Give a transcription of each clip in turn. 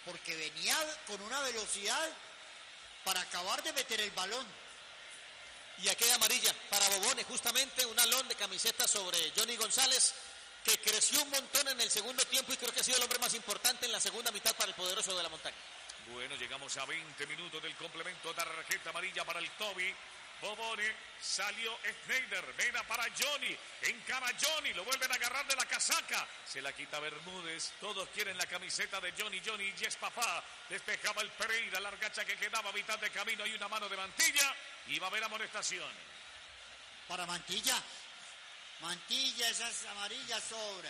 porque venía con una velocidad para acabar de meter el balón. Y aquella amarilla para Bobone, justamente un alón de camiseta sobre Johnny González, que creció un montón en el segundo tiempo y creo que ha sido el hombre más importante en la segunda mitad para el poderoso de la montaña. Bueno, llegamos a 20 minutos del complemento, tarjeta amarilla para el Toby. Bobone, salió Schneider, vena para Johnny, encara Johnny, lo vuelven a agarrar de la casaca, se la quita Bermúdez, todos quieren la camiseta de Johnny, y es papá, despejaba el Pereira, la argacha que quedaba a mitad de camino, hay una mano de Mantilla y va a haber amonestación. Para Mantilla, esas amarillas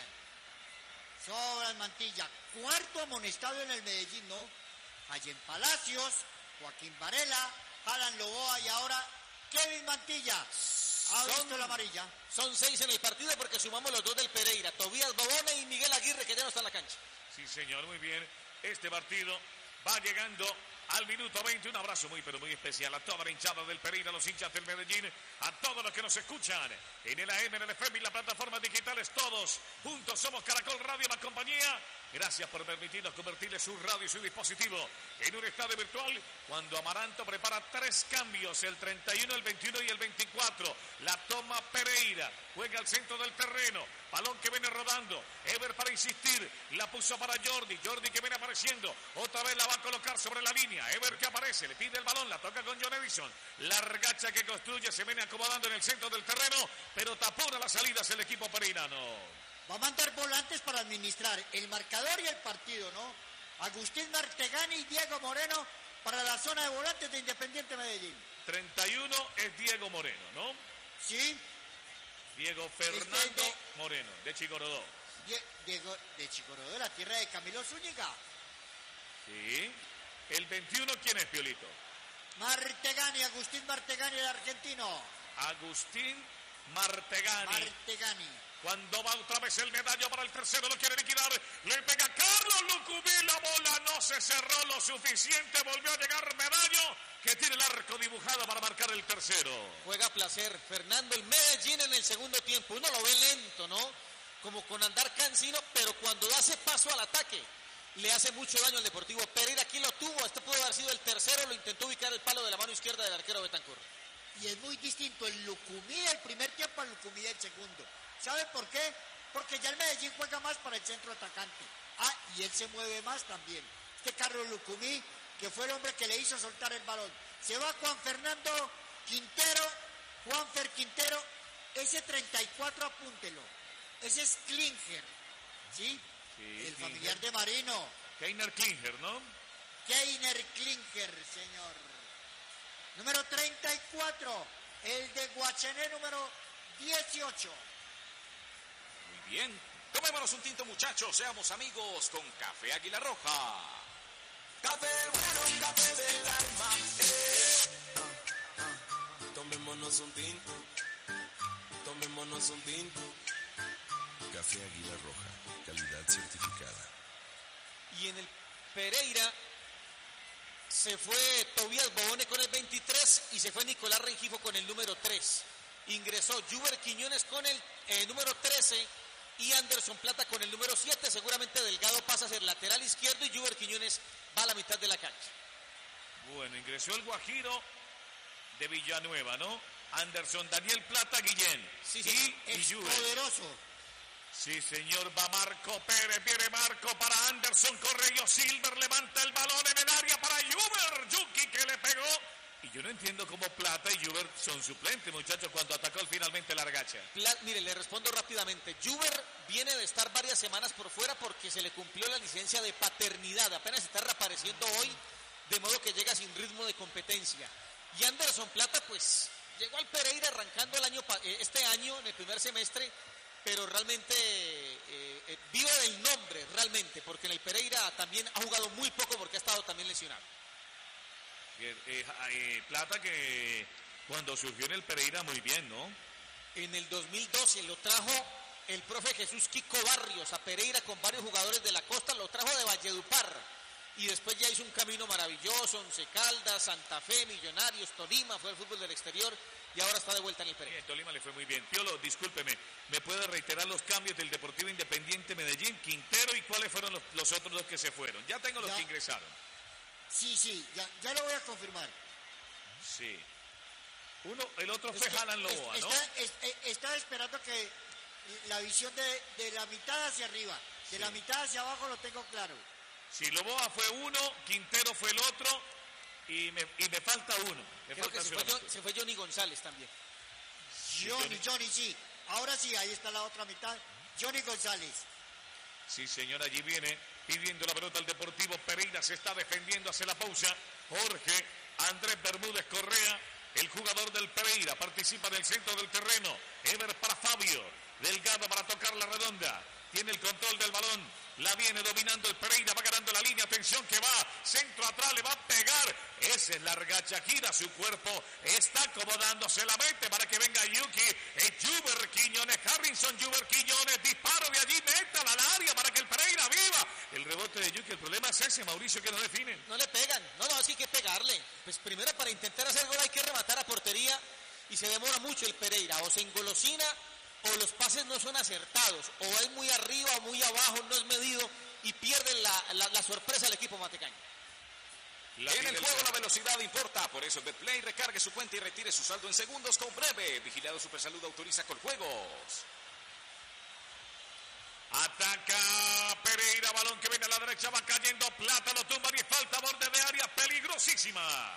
sobran Mantilla, cuarto amonestado en el Medellín, ¿no? Allen Palacios, Joaquín Varela, Alan Loboa y ahora Kevin Mantilla. ¿Ha visto la amarilla? Son 6 en el partido porque sumamos los 2 del Pereira, Tobías Bobone y Miguel Aguirre, que ya no está en la cancha. Sí, señor, muy bien. Este partido va llegando al minuto 20. Un abrazo muy, pero muy especial a toda la hinchada del Pereira, a los hinchas del Medellín, a todos los que nos escuchan en el AM, en el FM y las plataformas digitales. Todos juntos somos Caracol Radio, la compañía. Gracias por permitirnos convertirle su radio y su dispositivo en un estadio virtual cuando Amaranto prepara 3 cambios, el 31, el 21 y el 24. La toma Pereira, juega al centro del terreno, balón que viene rodando, Ever para insistir, la puso para Jordi que viene apareciendo, otra vez la va a colocar sobre la línea, Ever que aparece, le pide el balón, la toca con John Edison, la regacha que construye se viene acomodando en el centro del terreno, pero tapona las salidas el equipo pereirano. Va a mandar volantes para administrar el marcador y el partido, ¿no? Agustín Martegani y Diego Moreno para la zona de volantes de Independiente Medellín. 31 es Diego Moreno, ¿no? Sí. Diego Fernando Moreno, de Chicorodó. Diego de Chicorodó, la tierra de Camilo Zúñiga. Sí. El 21, ¿quién es, Piolito? Martegani, Agustín Martegani, el argentino. Agustín Martegani. Martegani. Cuando va otra vez el medallo para el tercero, lo quiere liquidar, le pega Carlos Lucumí, la bola no se cerró lo suficiente, volvió a llegar Medallo, que tiene el arco dibujado para marcar el tercero. Juega a placer, Fernando, el Medellín en el segundo tiempo, uno lo ve lento, ¿no? Como con andar cansino, pero cuando hace paso al ataque, le hace mucho daño al Deportivo Pereira, aquí lo tuvo, este pudo haber sido el tercero, lo intentó ubicar el palo de la mano izquierda del arquero Betancur. Y es muy distinto el Lucumí del primer tiempo al Lucumí del segundo. ¿Sabe por qué? Porque ya el Medellín juega más para el centro atacante. Y él se mueve más también. Este Carlos Lucumí, que fue el hombre que le hizo soltar el balón. Se va Juan Fernando Quintero, Juanfer Quintero, ese 34 apúntelo. Ese es Klinger, ¿sí? Sí, el familiar de Marino. Keiner Klinger, ¿no? Keiner Klinger, señor. Número 34, el de Guachené, número 18. Muy bien, tomémonos un tinto, muchachos, seamos amigos con Café Águila Roja. Café bueno, café del alma. Tomémonos un tinto, tomémonos un tinto. Café Águila Roja, calidad certificada. Y en el Pereira se fue Tobías Bobone con el 23 y se fue Nicolás Rengifo con el número 3. Ingresó Juber Quiñones con el número 13 y Anderson Plata con el número 7. Seguramente Delgado pasa a ser lateral izquierdo y Juber Quiñones va a la mitad de la cancha. Bueno, ingresó el Guajiro de Villanueva, ¿no? Anderson, Daniel Plata, Guillén. Sí, sí, y Juber. Poderoso. Sí, señor, va Marco Pérez, viene Marco para Anderson, Correio Silver, levanta el balón en el área para Juber, Yuki que le pegó. Y yo no entiendo cómo Plata y Juber son suplentes, muchachos, cuando atacó finalmente la argacha. Mire, le respondo rápidamente. Juber viene de estar varias semanas por fuera porque se le cumplió la licencia de paternidad. Apenas está reapareciendo hoy, de modo que llega sin ritmo de competencia. Y Anderson Plata, pues, llegó al Pereira arrancando este año, en el primer semestre, pero realmente vive del nombre, realmente, porque en el Pereira también ha jugado muy poco porque ha estado también lesionado. Plata que cuando surgió en el Pereira muy bien, ¿no? En el 2012 lo trajo el profe Jesús Kiko Barrios a Pereira con varios jugadores de la costa, lo trajo de Valledupar y después ya hizo un camino maravilloso, Once Caldas, Santa Fe, Millonarios, Tolima, fue al fútbol del exterior y ahora está de vuelta en el Pereira. El Tolima le fue muy bien. Piolo, discúlpeme, ¿me puede reiterar los cambios del Deportivo Independiente Medellín, Quintero y cuáles fueron los otros dos que se fueron? Ya tengo los que ingresaron. Sí, ya lo voy a confirmar. Sí. El otro fue Jalan Loboa, ¿no? Estaba esperando que la visión de la mitad hacia arriba, de la mitad hacia abajo lo tengo claro. Sí, Loboa fue uno, Quintero fue el otro y me falta uno. Creo que se fue Johnny González también. Johnny, sí. Ahora sí, ahí está la otra mitad. Johnny González. Sí, señor, allí viene pidiendo la pelota al Deportivo Pereira, se está defendiendo, hace la pausa. Jorge Andrés Bermúdez Correa, el jugador del Pereira, participa en el centro del terreno. Ever para Fabio, Delgado para tocar la redonda, tiene el control del balón, la viene dominando el Pereira, va ganando la línea, atención que va, centro atrás, le va a pegar, esa es larga Shakira, su cuerpo está acomodándose la mente para que venga Yuki, Juber Quiñones, Harrison Juber Quiñones, disparo de allí, métala al área para que el Pereira viva, el rebote de Yuki, el problema es ese, Mauricio, que no definen. No le pegan, no, es que hay que pegarle, pues primero para intentar hacer gol hay que rematar a portería y se demora mucho el Pereira, o se engolosina o los pases no son acertados, o es muy arriba o muy abajo, no es medido y pierden la sorpresa del equipo matecaño. En el juego la velocidad importa, por eso Betplay recargue su cuenta y retire su saldo en segundos con breve. Vigilado Supersalud autoriza Coljuegos. Ataca Pereira, balón que viene a la derecha, va cayendo, Plata lo tumba y falta, borde de área peligrosísima.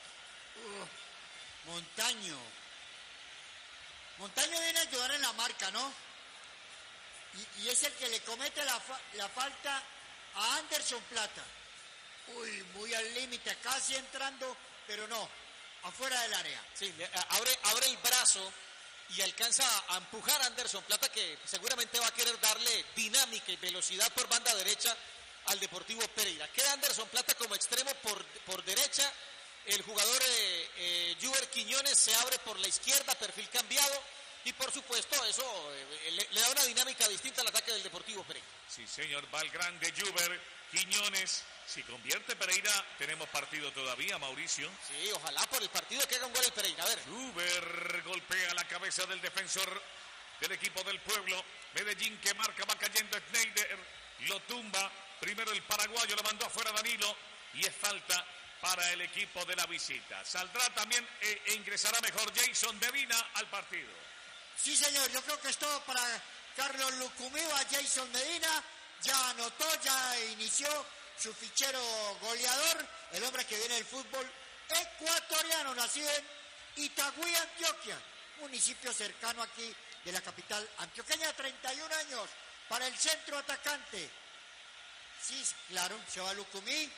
Montaño viene a ayudar en la marca, ¿no? Y es el que le comete la falta a Anderson Plata. Muy al límite, casi entrando, pero no, afuera del área. Sí, abre el brazo y alcanza a empujar a Anderson Plata, que seguramente va a querer darle dinámica y velocidad por banda derecha al Deportivo Pereira. Queda Anderson Plata como extremo por derecha. El jugador Juber Quiñones se abre por la izquierda, perfil cambiado, y por supuesto eso le da una dinámica distinta al ataque del Deportivo Pereira. Sí, señor, va el grande Juber Quiñones. Si convierte Pereira, tenemos partido todavía, Mauricio. Sí, ojalá por el partido que haga un gol el Pereira. A ver. Juber golpea la cabeza del defensor del equipo del pueblo. Medellín que marca, va cayendo Schneider, lo tumba. Primero el paraguayo, lo mandó afuera Danilo y es falta para el equipo de la visita. Saldrá también e ingresará mejor Jason Medina al partido. Sí, señor, yo creo que es todo para Carlos Lucumiva. Jason Medina ya anotó, ya inició su fichero goleador, el hombre que viene del fútbol ecuatoriano, nacido en Itagüí, Antioquia, municipio cercano aquí de la capital antioqueña, 31 años para el centro atacante. Sí, claro, se va Lucumí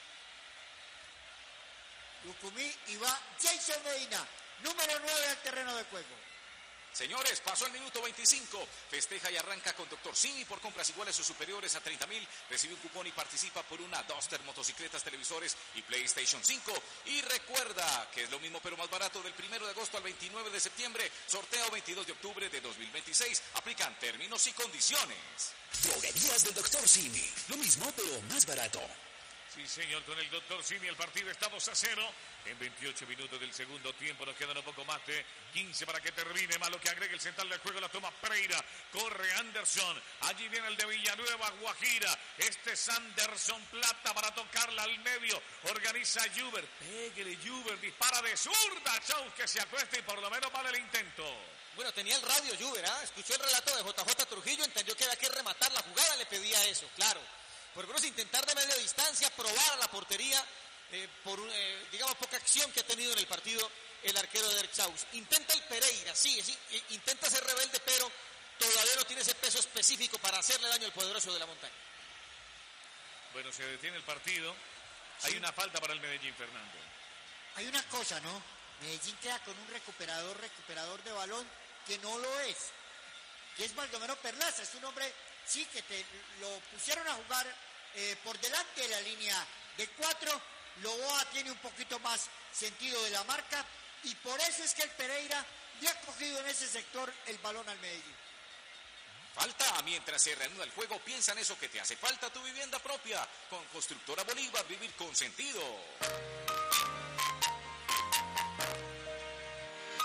y va Jason Medina, número 9 al terreno de juego. Señores, pasó el minuto 25. Festeja y arranca con Dr. Simi por compras iguales o superiores a 30,000. Recibe un cupón y participa por una Duster, motocicletas, televisores y PlayStation 5. Y recuerda que es lo mismo pero más barato del 1 de agosto al 29 de septiembre. Sorteo 22 de octubre de 2026. Aplican términos y condiciones. Droguerías del Dr. Simi. Lo mismo pero más barato. Sí, señor, con el Dr. Simi el partido está 2-0. En 28 minutos del segundo tiempo nos quedan un poco más de 15 para que termine. Malo que agregue el central del juego, la toma Pereira. Corre Anderson. Allí viene el de Villanueva, Guajira. Este es Anderson Plata para tocarla al medio. Organiza Juber. Pégale Juber. Dispara de zurda. Chau, que se acuesta y por lo menos vale el intento. Bueno, tenía el radio Juber, escuchó el relato de JJ Trujillo, entendió que había que rematar la jugada, le pedía eso, claro. Por lo menos intentar de media distancia, probar a la portería, por digamos poca acción que ha tenido en el partido el arquero de Erchaus. Intenta el Pereira, sí, intenta ser rebelde, pero todavía no tiene ese peso específico para hacerle daño al poderoso de la montaña. Bueno, se detiene el partido. Sí. Hay una falta para el Medellín, Fernando. Hay una cosa, ¿no? Medellín queda con un recuperador de balón que no lo es. Que es Baldomero Perlaza, es un hombre, sí, que lo pusieron a jugar por delante de la línea de 4. Loboa tiene un poquito más sentido de la marca y por eso es que el Pereira le ha cogido en ese sector el balón al Medellín. Falta, mientras se reanuda el juego, piensa en eso que te hace falta, tu vivienda propia. Con Constructora Bolívar, vivir con sentido.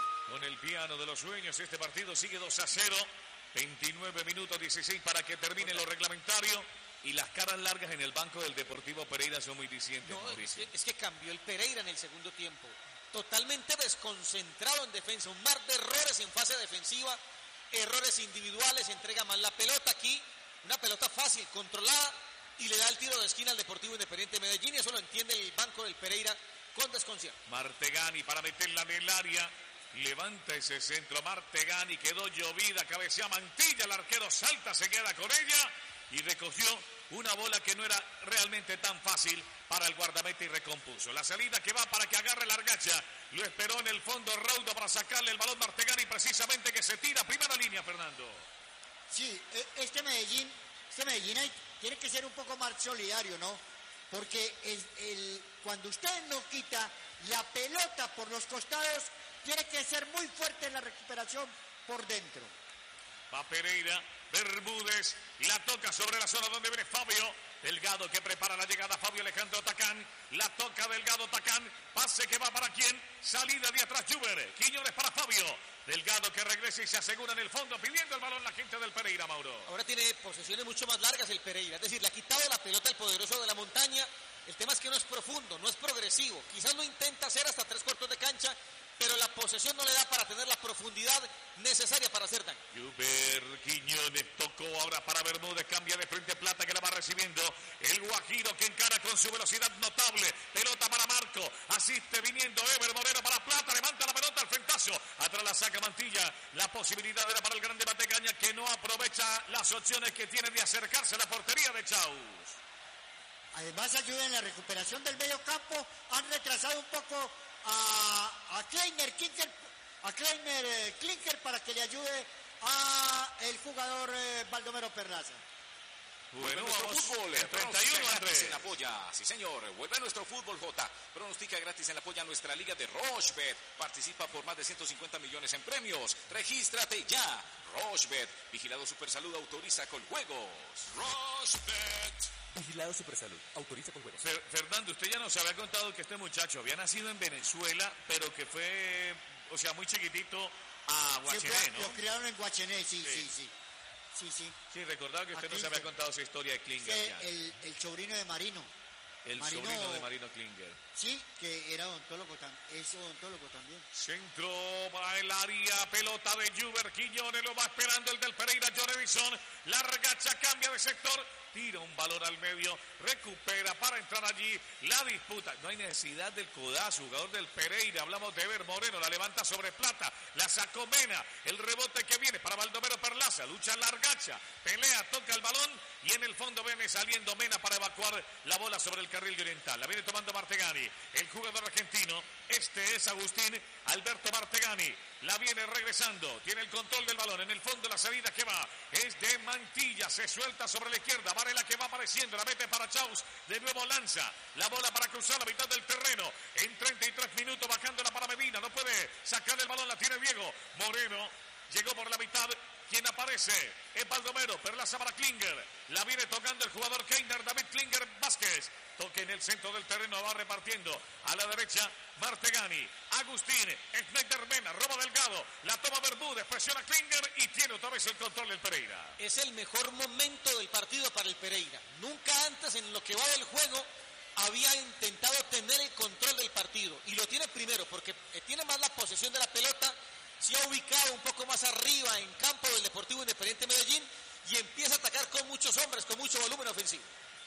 en el piano de los sueños. Este partido sigue 2-0. 29 minutos 16 para que termine lo reglamentario. Y las caras largas en el banco del Deportivo Pereira son muy dicientes, No, Mauricio. es que cambió el Pereira en el segundo tiempo. Totalmente desconcentrado en defensa. Un mar de errores en fase defensiva. Errores individuales. Entrega mal la pelota aquí. Una pelota fácil, controlada. Y le da el tiro de esquina al Deportivo Independiente de Medellín. Y eso lo entiende el banco del Pereira con desconcierto. Martegani para meterla en el área. Levanta ese centro. Martegani quedó llovida. Cabecea Mantilla. El arquero salta, se queda con ella. Y recogió una bola que no era realmente tan fácil para el guardameta y recompuso. La salida que va para que agarre la Argacha. Lo esperó en el fondo Raudo para sacarle el balón Martegani, precisamente que se tira. Primera línea, Fernando. Sí, este Medellín ahí tiene que ser un poco más solidario, ¿no? Porque cuando usted no quita la pelota por los costados, tiene que ser muy fuerte en la recuperación por dentro. Va Pereira, Bermúdez, la toca sobre la zona donde viene Fabio. Delgado que prepara la llegada, Fabio Alejandro Tacán. La toca Delgado Tacán. Pase que va para quién. Salida de atrás, Juber. Quiñones para Fabio. Delgado que regresa y se asegura en el fondo, pidiendo el balón la gente del Pereira, Mauro. Ahora tiene posesiones mucho más largas el Pereira. Es decir, le ha quitado la pelota al poderoso de la montaña. El tema es que no es profundo, no es progresivo. Quizás lo intenta hacer hasta 3/4 de cancha, pero la posesión no le da para tener la profundidad necesaria para hacer daño. Juber, Quiñones tocó ahora para Bermúdez, cambia de frente Plata que la va recibiendo. El Guajiro que encara con su velocidad notable. Pelota para Marco, asiste viniendo Ever Moreno para Plata, levanta la pelota al frentazo. Atrás la saca Mantilla. La posibilidad era para el grande Matecaña que no aprovecha las opciones que tiene de acercarse a la portería de Chaus. Además ayuda en la recuperación del medio campo. Han retrasado un poco a Kleiner Klinker para que le ayude a el jugador Baldomero Perlaza. Bueno, nuestro vamos. fútbol. El 31, Andrés. En la polla. Sí, señor. Vuelve a nuestro fútbol, J. Pronostica gratis en la polla nuestra liga de Rochebet. Participa por más de 150 millones en premios. Regístrate ya. Rochebet. Vigilado Supersalud. Autoriza con juegos. Rochebet. Vigilado Supersalud. Autoriza con juegos. Fernando, usted ya nos había contado que este muchacho había nacido en Venezuela, pero que fue, o sea, muy chiquitito a Guachené, ¿no? Lo criaron en Guachené, sí. Sí, recordaba que usted Aquí nos había contado esa historia de Klinger ya. El sobrino de Marino. El Marino, sobrino de Marino Klinger. Sí, que era odontólogo, es odontólogo también. Centro va el área, pelota de Juber, Quiñones lo va esperando el del Pereira, John Edison. La Argacha cambia de sector, tira un balón al medio, recupera para entrar allí, la disputa. No hay necesidad del codazo, jugador del Pereira, hablamos de Ever Moreno, la levanta sobre Plata, la sacó Mena, el rebote que viene para Baldomero Perlaza, lucha la Argacha, pelea, toca el balón y en el fondo viene saliendo Mena para evacuar la bola sobre el carril oriental. La viene tomando Martegani, el jugador argentino, este es Agustín Alberto Martegani. La viene regresando, tiene el control del balón, en el fondo la salida que va es de Mantilla, se suelta sobre la izquierda, Varela que va apareciendo, la mete para Chaus, de nuevo lanza la bola para cruzar la mitad del terreno, en 33 minutos bajándola para Medina, no puede sacar el balón, la tiene Diego Moreno, llegó por la mitad, quien aparece es Baldomero, Perlaza para Klinger, la viene tocando el jugador Keiner, David Klinger Vázquez, toque en el centro del terreno, va repartiendo a la derecha Martegani, Agustín, Schneider Mena, roba Delgado, la toma Bermúdez, presiona Klinger y tiene otra vez el control del Pereira. Es el mejor momento del partido para el Pereira. Nunca antes en lo que va del juego había intentado tener el control del partido y lo tiene primero porque tiene más la posesión de la pelota, se ha ubicado un poco más arriba en campo del Deportivo Independiente Medellín y empieza a atacar con muchos hombres, con mucho volumen ofensivo.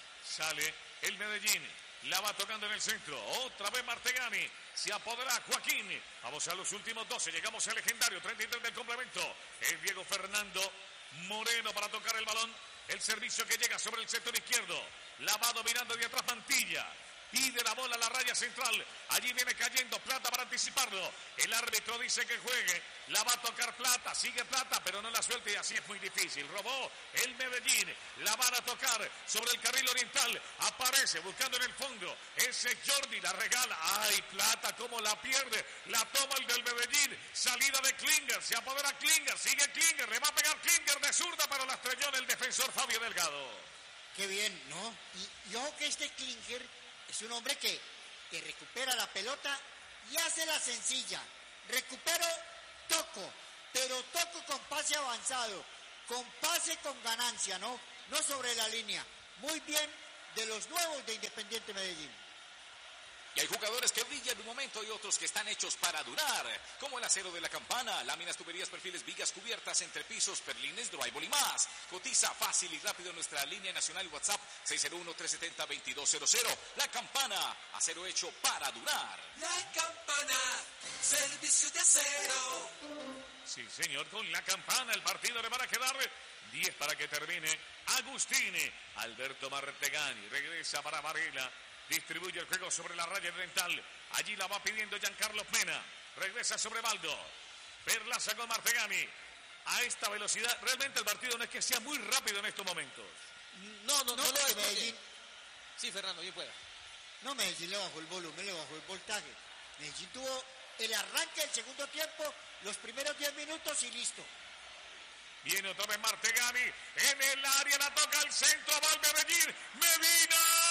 Sale el Medellín, la va tocando en el centro, otra vez Martegani, se apodera Joaquín, vamos a los últimos 12, llegamos al legendario 33 del complemento, es Diego Fernando Moreno para tocar el balón, el servicio que llega sobre el sector izquierdo, la va dominando de atrás Mantilla, pide la bola a la raya central, allí viene cayendo Plata para anticiparlo, el árbitro dice que juegue, la va a tocar Plata, sigue Plata pero no la suelta y así es muy difícil, robó el Medellín, la van a tocar sobre el carril oriental, aparece buscando en el fondo, ese Jordi la regala, ay Plata cómo la pierde, la toma el del Medellín, salida de Klinger, se apodera Klinger, sigue Klinger, le va a pegar Klinger de zurda pero la estrelló en el defensor Fabio Delgado. Qué bien, ¿no? Y ojo que este Klinger es un hombre que recupera la pelota y hace la sencilla. Recupero toco, pero toco con pase avanzado, con pase con ganancia, ¿no? No sobre la línea. Muy bien de los nuevos de Independiente Medellín. Y hay jugadores que brillan en un momento y otros que están hechos para durar, como el acero de la Campana, láminas, tuberías, perfiles, vigas, cubiertas, entrepisos, perlines, drywall y más. Cotiza fácil y rápido en nuestra línea nacional WhatsApp 601-370-2200. La Campana, acero hecho para durar. La Campana, servicio de acero. Sí, señor, con La Campana el partido le van a quedar 10 para que termine. Agustini, Alberto Martegani, regresa para Varela. Distribuye el juego sobre la raya dental. Allí la va pidiendo Giancarlo Mena. Regresa sobre Baldo. Perlaza con Martegani. A esta velocidad, realmente el partido no es que sea muy rápido en estos momentos. No lo es. Medellín. Sí, Fernando, bien pueda. No, Medellín le bajó el volumen, le bajó el voltaje. Medellín tuvo el arranque del segundo tiempo, los primeros 10 minutos y listo. Viene otra vez Martegani. En el área la toca al centro. Va el Medellín. Medina.